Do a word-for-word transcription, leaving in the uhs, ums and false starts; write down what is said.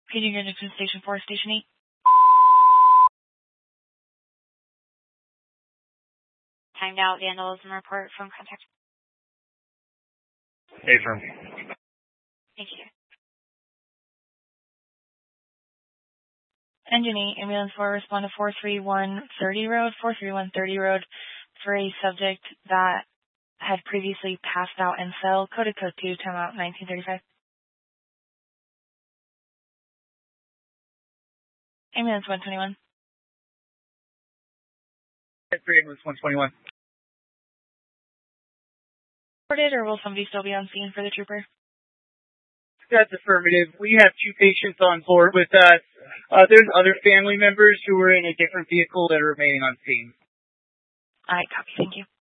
Paging unit to Station four, Station eight. Timed out vandalism report from contact. Affirm. Thank you. Engine eight, ambulance four, respond to four three one thirty Road, four three one thirty Road for a subject that had previously passed out and fell. Coded code two, timeout nineteen thirty-five. Ambulance one twenty-one. three ambulance one twenty-one. Reported, or will somebody still be on scene for the trooper? That's affirmative. We have two patients on board with us. Uh, there's other family members who are in a different vehicle that are remaining on scene. All right, copy. Thank you.